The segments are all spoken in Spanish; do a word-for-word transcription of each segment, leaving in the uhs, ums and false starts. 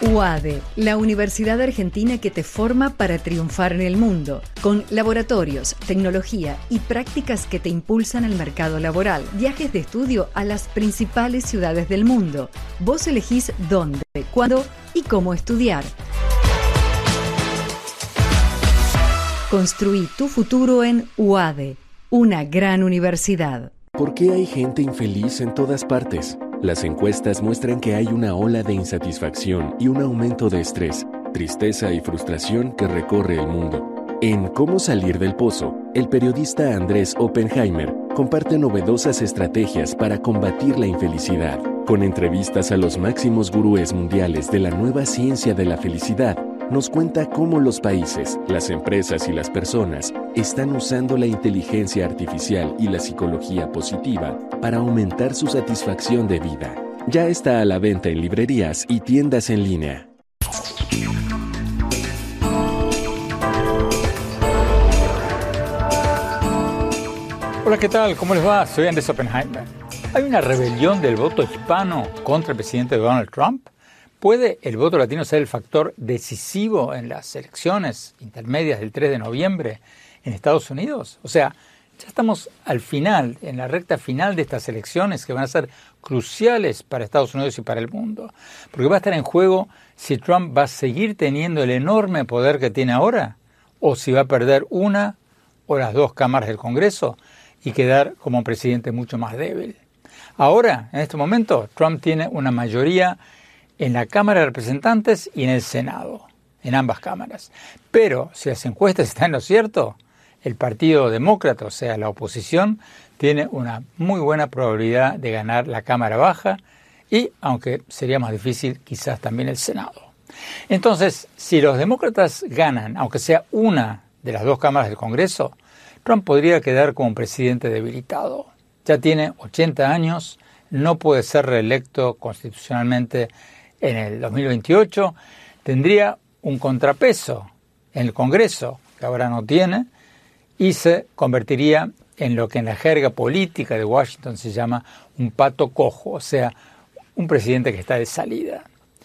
U A D E, la universidad argentina que te forma para triunfar en el mundo, con laboratorios, tecnología y prácticas que te impulsan al mercado laboral, viajes de estudio a las principales ciudades del mundo. Vos elegís dónde, cuándo y cómo estudiar. Construí tu futuro en U A D E, una gran universidad. ¿Por qué hay gente infeliz en todas partes? Las encuestas muestran que hay una ola de insatisfacción y un aumento de estrés, tristeza y frustración que recorre el mundo. En Cómo salir del pozo, el periodista Andrés Oppenheimer comparte novedosas estrategias para combatir la infelicidad. Con entrevistas a los máximos gurúes mundiales de la nueva ciencia de la felicidad, nos cuenta cómo los países, las empresas y las personas están usando la inteligencia artificial y la psicología positiva para aumentar su satisfacción de vida. Ya está a la venta en librerías y tiendas en línea. Hola, ¿qué tal? ¿Cómo les va? Soy Andrés Oppenheimer. ¿Hay una rebelión del voto hispano contra el presidente Donald Trump? ¿Puede el voto latino ser el factor decisivo en las elecciones intermedias del tres de noviembre en Estados Unidos? O sea, ya estamos al final, en la recta final de estas elecciones que van a ser cruciales para Estados Unidos y para el mundo. Porque va a estar en juego si Trump va a seguir teniendo el enorme poder que tiene ahora o si va a perder una o las dos cámaras del Congreso y quedar como un presidente mucho más débil. Ahora, en este momento, Trump tiene una mayoría en la Cámara de Representantes y en el Senado, en ambas cámaras. Pero si las encuestas están en lo cierto, el Partido Demócrata, o sea, la oposición, tiene una muy buena probabilidad de ganar la Cámara Baja y, aunque sería más difícil, quizás también el Senado. Entonces, si los demócratas ganan, aunque sea una de las dos cámaras del Congreso, Trump podría quedar como un presidente debilitado. Ya tiene ochenta años, no puede ser reelecto constitucionalmente en el dos mil veintiocho, tendría un contrapeso en el Congreso, que ahora no tiene, y se convertiría en lo que en la jerga política de Washington se llama un pato cojo, o sea, un presidente que está de salida.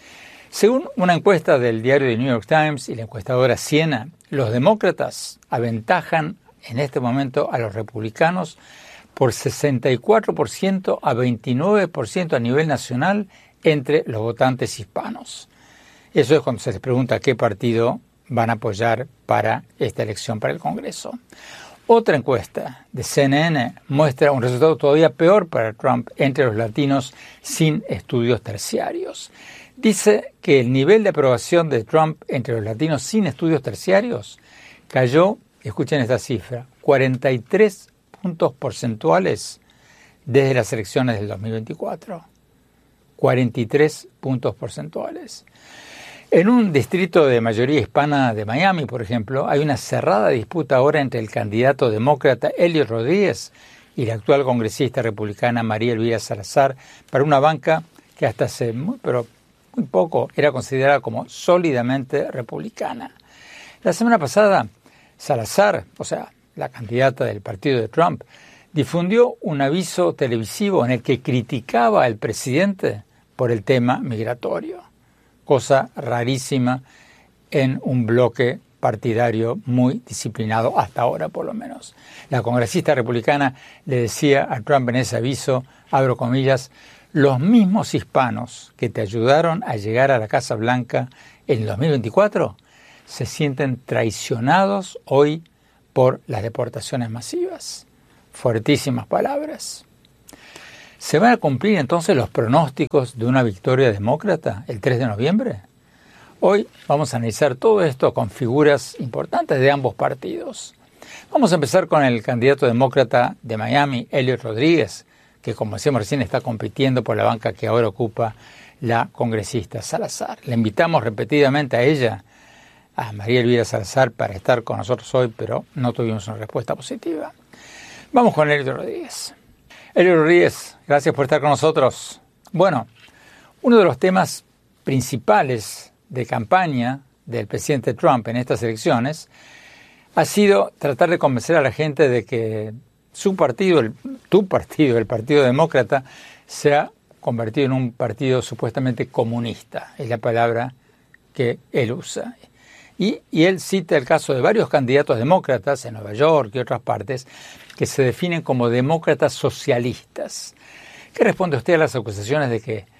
Según una encuesta del diario The New York Times y la encuestadora Siena, los demócratas aventajan en este momento a los republicanos por sesenta y cuatro por ciento a veintinueve por ciento a nivel nacional entre los votantes hispanos. Eso es cuando se les pregunta qué partido van a apoyar para esta elección para el Congreso. Otra encuesta de C N N muestra un resultado todavía peor para Trump entre los latinos sin estudios terciarios. Dice que el nivel de aprobación de Trump entre los latinos sin estudios terciarios cayó, escuchen esta cifra, cuarenta y tres puntos porcentuales desde las elecciones del dos mil veinticuatro. cuarenta y tres puntos porcentuales. En un distrito de mayoría hispana de Miami, por ejemplo, hay una cerrada disputa ahora entre el candidato demócrata Elliot Rodríguez y la actual congresista republicana María Elvira Salazar para una banca que hasta hace muy, pero muy poco era considerada como sólidamente republicana. La semana pasada, Salazar, o sea, la candidata del partido de Trump, difundió un aviso televisivo en el que criticaba al presidente por el tema migratorio, cosa rarísima en un bloque partidario muy disciplinado hasta ahora por lo menos. La congresista republicana le decía a Trump en ese aviso, abro comillas, los mismos hispanos que te ayudaron a llegar a la Casa Blanca en el dos mil veinticuatro se sienten traicionados hoy por las deportaciones masivas. Fuertísimas palabras. ¿Se van a cumplir entonces los pronósticos de una victoria demócrata el tres de noviembre? Hoy vamos a analizar todo esto con figuras importantes de ambos partidos. Vamos a empezar con el candidato demócrata de Miami, Elliot Rodríguez, que como decíamos recién está compitiendo por la banca que ahora ocupa la congresista Salazar. Le invitamos repetidamente a ella, a María Elvira Salazar, para estar con nosotros hoy, pero no tuvimos una respuesta positiva. Vamos con Elliot Rodríguez. Elliot Rodríguez, gracias por estar con nosotros. Bueno, uno de los temas principales de campaña del presidente Trump en estas elecciones ha sido tratar de convencer a la gente de que su partido, el, tu partido, el Partido Demócrata, se ha convertido en un partido supuestamente comunista. Es la palabra que él usa. Y, y él cita el caso de varios candidatos demócratas en Nueva York y otras partes que se definen como demócratas socialistas. ¿Qué responde usted a las acusaciones de que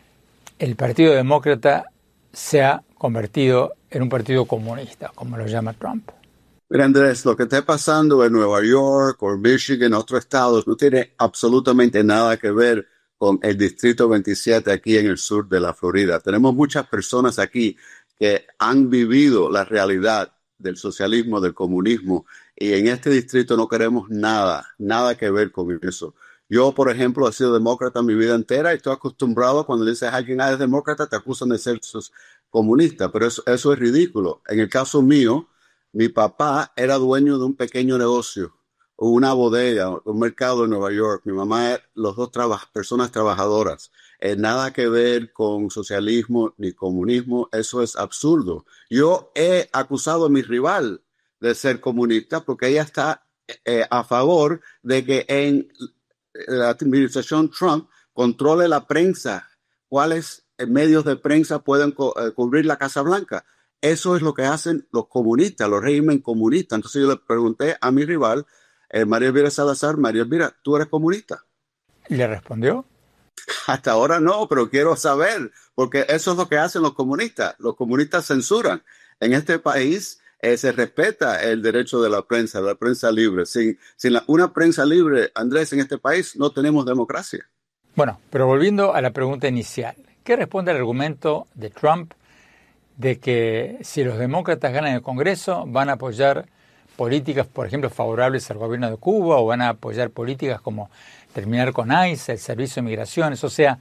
el Partido Demócrata se ha convertido en un partido comunista, como lo llama Trump? Mira, Andrés, lo que está pasando en Nueva York o Michigan, otros estados, no tiene absolutamente nada que ver con el Distrito veintisiete aquí en el sur de la Florida. Tenemos muchas personas aquí que han vivido la realidad del socialismo, del comunismo, y en este distrito no queremos nada, nada que ver con eso. Yo, por ejemplo, he sido demócrata mi vida entera y estoy acostumbrado cuando dices a alguien ah, es demócrata, te acusan de ser comunista, pero eso, eso es ridículo. En el caso mío, mi papá era dueño de un pequeño negocio, una bodega, un mercado en Nueva York. Mi mamá, los dos traba, personas trabajadoras. Eh, nada que ver con socialismo ni comunismo, eso es absurdo. Yo he acusado a mi rival de ser comunista porque ella está eh, a favor de que en la administración Trump controle la prensa, cuáles medios de prensa pueden co- eh, cubrir la Casa Blanca. Eso es lo que hacen los comunistas, los regímenes comunistas. Entonces yo le pregunté a mi rival, eh, María Elvira Salazar, María Elvira, ¿tú eres comunista? ¿Y le respondió? Hasta ahora no, pero quiero saber, porque eso es lo que hacen los comunistas. Los comunistas censuran. En este país eh, se respeta el derecho de la prensa, la prensa libre. Sin, sin la, una prensa libre, Andrés, en este país no tenemos democracia. Bueno, pero volviendo a la pregunta inicial, ¿qué responde al argumento de Trump de que si los demócratas ganan el Congreso van a apoyar políticas, por ejemplo, favorables al gobierno de Cuba o van a apoyar políticas como terminar con ICE, el Servicio de Migraciones? O sea,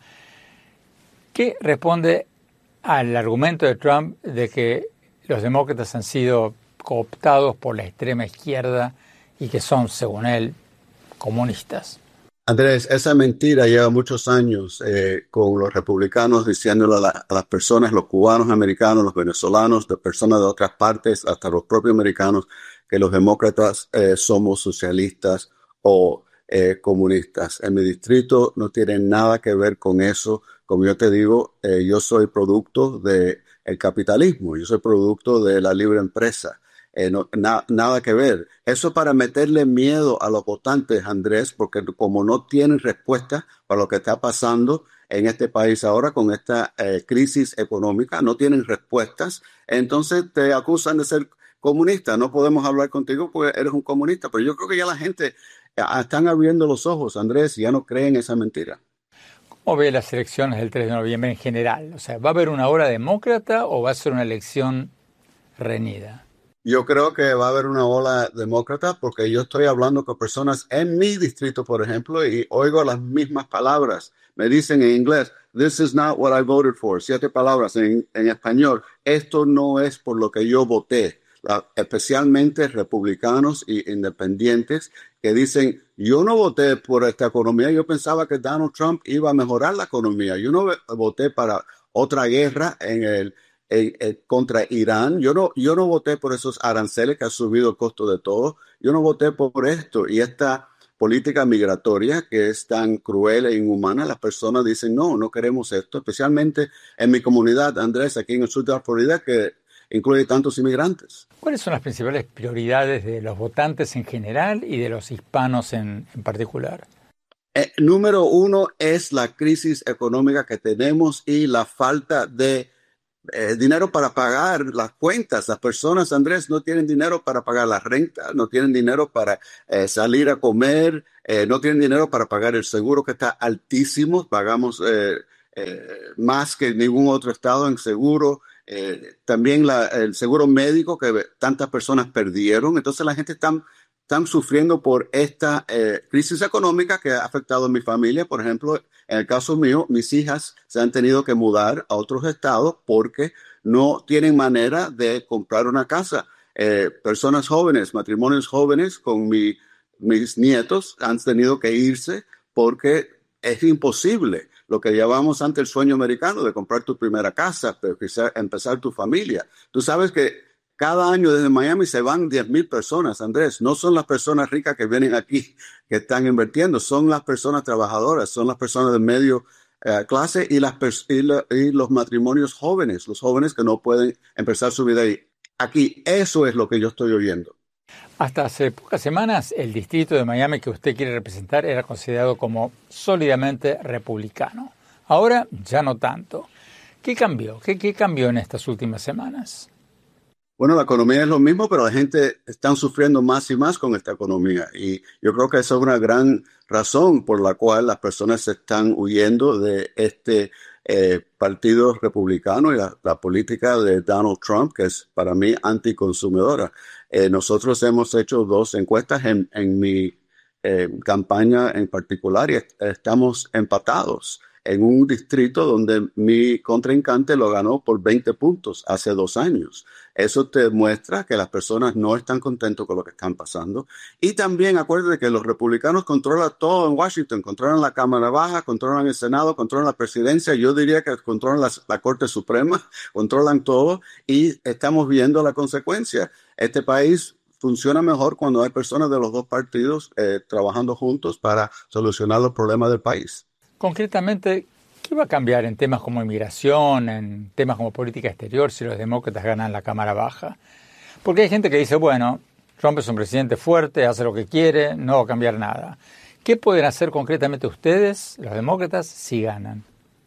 ¿qué responde al argumento de Trump de que los demócratas han sido cooptados por la extrema izquierda y que son, según él, comunistas? Andrés, esa mentira lleva muchos años eh, con los republicanos diciéndole a, la, a las personas, los cubanos, americanos, los venezolanos, de personas de otras partes, hasta los propios americanos, que los demócratas eh, somos socialistas o eh, comunistas. En mi distrito no tiene nada que ver con eso. Como yo te digo, eh, yo soy producto del capitalismo, yo soy producto de la libre empresa. Eh, no, na, nada que ver. Eso para meterle miedo a los votantes, Andrés, porque como no tienen respuesta para lo que está pasando en este país ahora con esta eh, crisis económica, no tienen respuestas, entonces te acusan de ser comunista. No podemos hablar contigo porque eres un comunista, pero yo creo que ya la gente eh, están abriendo los ojos, Andrés, y ya no creen esa mentira. ¿Cómo ve las elecciones del tres de noviembre en general? O sea, ¿va a haber una ola demócrata o va a ser una elección reñida? Yo creo que va a haber una ola demócrata porque yo estoy hablando con personas en mi distrito, por ejemplo, y oigo las mismas palabras. Me dicen en inglés, this is not what I voted for. Siete palabras en, en español. Esto no es por lo que yo voté. La, especialmente republicanos e independientes que dicen, yo no voté por esta economía. Yo pensaba que Donald Trump iba a mejorar la economía. Yo no voté para otra guerra en el Eh, eh, contra Irán. Yo no, yo no voté por esos aranceles que ha subido el costo de todo. Yo no voté por esto. Y esta política migratoria que es tan cruel e inhumana, las personas dicen, no, no queremos esto. Especialmente en mi comunidad, Andrés, aquí en el sur de la Florida, que incluye tantos inmigrantes. ¿Cuáles son las principales prioridades de los votantes en general y de los hispanos en, en particular? Eh, número uno es la crisis económica que tenemos y la falta de Eh, dinero para pagar las cuentas. Las personas, Andrés, no tienen dinero para pagar la renta, no tienen dinero para eh, salir a comer, eh, no tienen dinero para pagar el seguro que está altísimo. Pagamos eh, eh, más que ningún otro estado en seguro. Eh, también la, el seguro médico que tantas personas perdieron. Entonces la gente está están sufriendo por esta eh, crisis económica que ha afectado a mi familia. Por ejemplo, en el caso mío, mis hijas se han tenido que mudar a otros estados porque no tienen manera de comprar una casa. Eh, personas jóvenes, matrimonios jóvenes con mi, mis nietos han tenido que irse porque es imposible lo que llamamos antes el sueño americano de comprar tu primera casa, pero quizás empezar tu familia. Tú sabes que cada año desde Miami se van diez mil personas, Andrés. No son las personas ricas que vienen aquí que están invirtiendo, son las personas trabajadoras, son las personas de medio eh, clase y, las y, la, y los matrimonios jóvenes, los jóvenes que no pueden empezar su vida ahí. Aquí, eso es lo que yo estoy oyendo. Hasta hace pocas semanas, el distrito de Miami que usted quiere representar era considerado como sólidamente republicano. Ahora ya no tanto. ¿Qué cambió? ¿Qué, qué cambió en estas últimas semanas? Bueno, la economía es lo mismo, pero la gente está sufriendo más y más con esta economía. Y yo creo que esa es una gran razón por la cual las personas se están huyendo de este eh, partido republicano y la, la política de Donald Trump, que es para mí anticonsumidora. Eh, nosotros hemos hecho dos encuestas en, en mi eh, campaña en particular y est- estamos empatados en un distrito donde mi contrincante lo ganó por veinte puntos hace dos años. Eso te muestra que las personas no están contentos con lo que están pasando. Y también acuérdate que los republicanos controlan todo en Washington, controlan la Cámara Baja, controlan el Senado, controlan la presidencia. Yo diría que controlan la, la Corte Suprema, controlan todo y estamos viendo la consecuencia. Este país funciona mejor cuando hay personas de los dos partidos eh, trabajando juntos para solucionar los problemas del país. Concretamente, ¿qué va a cambiar en temas como inmigración, en temas como política exterior, si los demócratas ganan la Cámara Baja? Porque hay gente que dice, bueno, Trump es un presidente fuerte, hace lo que quiere, no va a cambiar nada. ¿Qué pueden hacer concretamente ustedes, los demócratas, si ganan?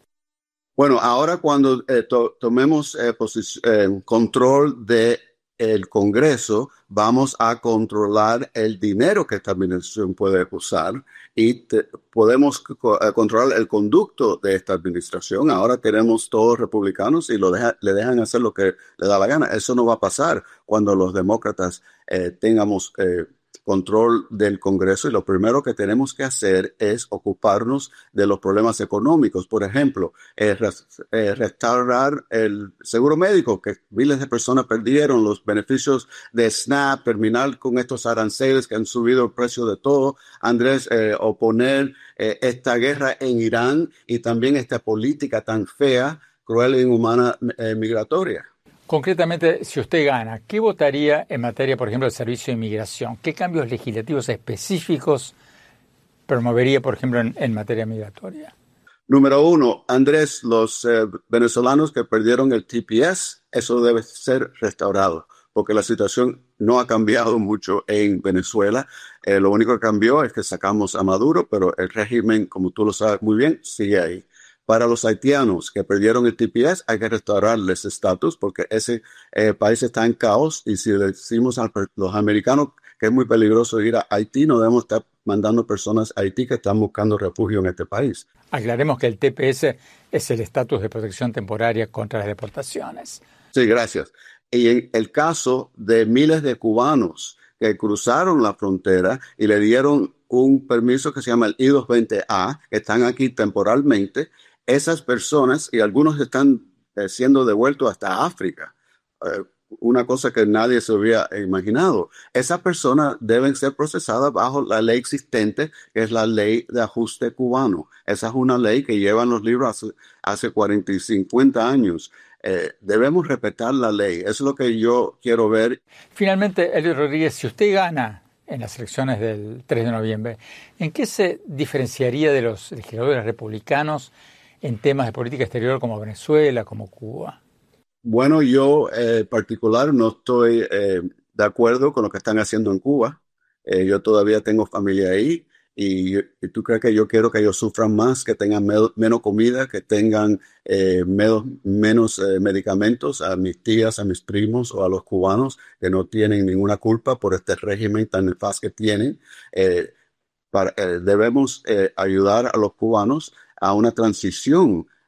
Bueno, ahora cuando eh, to tomemos eh, eh, control de el Congreso, vamos a controlar el dinero que esta administración puede usar y te, podemos co controlar el conducto de esta administración. Ahora tenemos todos republicanos y lo deja, le dejan hacer lo que le da la gana. Eso no va a pasar cuando los demócratas eh, tengamos eh, control del Congreso, y lo primero que tenemos que hacer es ocuparnos de los problemas económicos. Por ejemplo, eh, eh, restaurar el seguro médico, que miles de personas perdieron, los beneficios de SNAP, terminar con estos aranceles que han subido el precio de todo. Andrés, eh, oponer eh, esta guerra en Irán y también esta política tan fea, cruel e inhumana eh, migratoria. Concretamente, si usted gana, ¿qué votaría en materia, por ejemplo, del servicio de inmigración? ¿Qué cambios legislativos específicos promovería, por ejemplo, en, en materia migratoria? Número uno, Andrés, los eh, venezolanos que perdieron el T P S, eso debe ser restaurado, porque la situación no ha cambiado mucho en Venezuela. Eh, lo único que cambió es que sacamos a Maduro, pero el régimen, como tú lo sabes muy bien, sigue ahí. Para los haitianos que perdieron el T P S, hay que restaurarles ese estatus porque ese eh, país está en caos, y si le decimos a los americanos que es muy peligroso ir a Haití, no debemos estar mandando personas a Haití que están buscando refugio en este país. Aclaremos que el T P S es el estatus de protección temporaria contra las deportaciones. Sí, gracias. Y en el caso de miles de cubanos que cruzaron la frontera y le dieron un permiso que se llama el I doscientos veinte A, que están aquí temporalmente, esas personas, y algunos están eh, siendo devueltos hasta África, eh, una cosa que nadie se había imaginado. Esas personas deben ser procesadas bajo la ley existente, que es la ley de ajuste cubano. Esa es una ley que llevan los libros hace, hace cuarenta y cincuenta años. Eh, debemos respetar la ley. Eso es lo que yo quiero ver. Finalmente, Elio Rodríguez, si usted gana en las elecciones del tres de noviembre, ¿en qué se diferenciaría de los legisladores republicanos en temas de política exterior como Venezuela, como Cuba? Bueno, yo en eh, particular no estoy eh, de acuerdo con lo que están haciendo en Cuba. Eh, yo todavía tengo familia ahí, y, y tú crees que yo quiero que ellos sufran más, que tengan me menos comida, que tengan eh, menos, menos eh, medicamentos, a mis tías, a mis primos o a los cubanos que no tienen ninguna culpa por este régimen tan nefasto que tienen. Eh, para, eh, debemos eh, ayudar a los cubanos a una transición